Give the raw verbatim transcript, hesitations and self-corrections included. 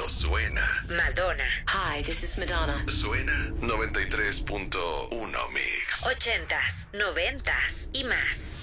pero suena. Madonna. Hi, this is Madonna. Suena noventa y tres punto uno Mix. Ochentas, noventas y más.